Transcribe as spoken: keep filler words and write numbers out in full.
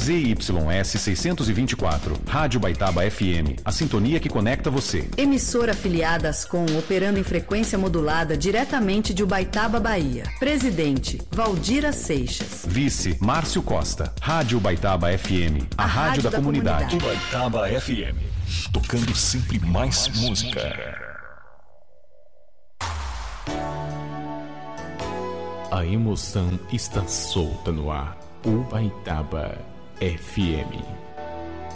Z Y S seiscentos e vinte e quatro, Rádio Baitaba F M, a sintonia que conecta você. Emissora afiliada Ascom, operando em frequência modulada diretamente de Ubaitaba, Bahia. Presidente, Valdira Seixas. Vice, Márcio Costa. Rádio Baitaba F M, a, a rádio, rádio da, da comunidade. comunidade. Baitaba F M, tocando sempre mais, mais música. música. A emoção está solta no ar. Ubaitaba F M.